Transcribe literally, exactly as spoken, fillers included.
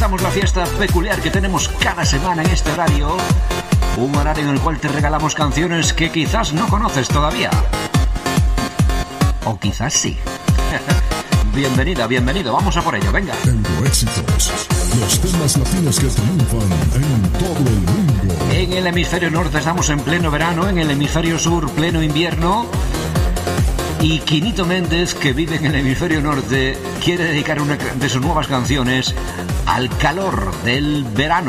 comenzamos la fiesta peculiar que tenemos cada semana en este horario. Un horario en el cual te regalamos canciones que quizás no conoces todavía. O quizás sí. Bienvenida, bienvenido, vamos a por ello, venga. Euroéxitos, los temas latinos que triunfan en todo el mundo. En el hemisferio norte estamos en pleno verano, en el hemisferio sur pleno invierno. Y Quinito Méndez, que vive en el hemisferio norte, quiere dedicar una de sus nuevas canciones al calor del verano.